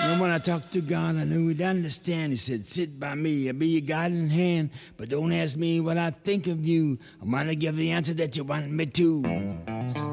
And when I talked to God, I knew he'd understand. He said, sit by me, I'll be your guiding hand. But don't ask me what I think of you. I'm gonna give the answer that you want me to.